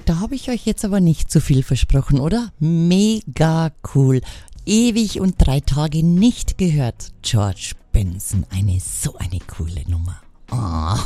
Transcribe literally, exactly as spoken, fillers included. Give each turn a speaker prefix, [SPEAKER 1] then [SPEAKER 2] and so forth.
[SPEAKER 1] Da habe ich euch jetzt aber nicht zu viel versprochen, oder? Mega cool. Ewig und drei Tage nicht gehört. George Benson, eine so eine coole Nummer. Oh.